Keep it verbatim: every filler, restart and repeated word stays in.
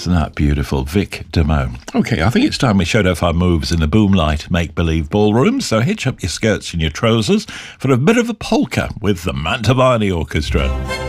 Isn't that beautiful? Vic Damone. Okay, I think it's time we showed off our moves in the Boomlight make-believe ballroom, so hitch up your skirts and your trousers for a bit of a polka with the Mantovani Orchestra.